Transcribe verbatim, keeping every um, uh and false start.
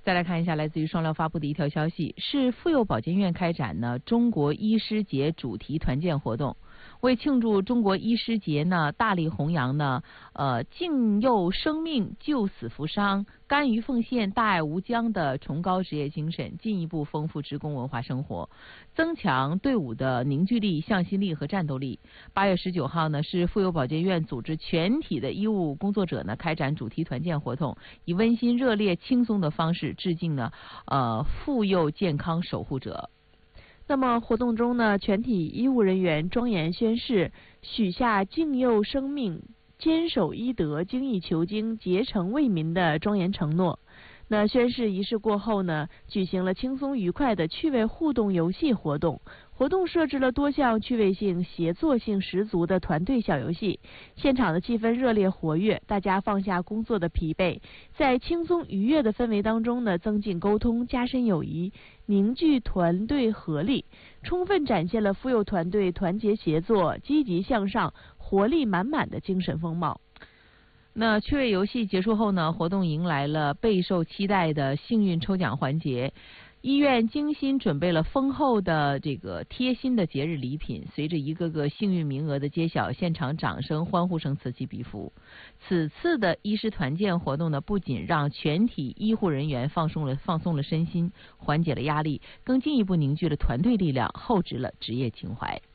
再来看一下来自于双料发布的一条消息，是妇幼保健院开展呢中国医师节主题团建活动。为庆祝中国医师节呢，大力弘扬呢，呃，敬佑生命、救死扶伤、甘于奉献、大爱无疆的崇高职业精神，进一步丰富职工文化生活，增强队伍的凝聚力、向心力和战斗力。八月十九号呢，是妇幼保健院组织全体的医务工作者呢开展主题团建活动，以温馨、热烈、轻松的方式致敬呢，呃，妇幼健康守护者。 那么活动中呢，全体医务人员庄严宣誓，许下敬佑生命、坚守医德、精益求精、竭诚为民的庄严承诺。那宣誓仪式过后呢，举行了轻松愉快的趣味互动游戏活动。活动设置了多项趣味性、协作性十足的团队小游戏，现场的气氛热烈活跃，大家放下工作的疲惫，在轻松愉悦的氛围当中呢，增进沟通，加深友谊，凝聚团队合力，充分展现了妇幼团队团结协作、积极向上、活力满满的精神风貌。 那趣味游戏结束后呢，活动迎来了备受期待的幸运抽奖环节。医院精心准备了丰厚的这个贴心的节日礼品，随着一个个幸运名额的揭晓，现场掌声、欢呼声此起彼伏。此次的医师团建活动呢，不仅让全体医护人员放松了放松了身心，缓解了压力，更进一步凝聚了团队力量，厚植了职业情怀。